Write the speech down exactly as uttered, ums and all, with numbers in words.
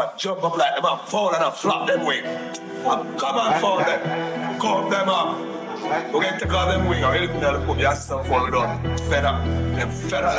a jump up like them and fall and a flop them wing. And come and fall them. Cut them up. We're going to take all them wing. I'm going to put me a system for we done. Fed up. Them fed up